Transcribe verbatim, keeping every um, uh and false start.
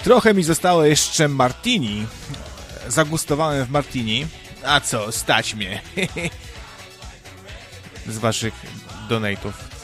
Trochę mi zostało jeszcze martini. Zagustowałem w martini. A co, stać mnie. Z waszych donate'ów.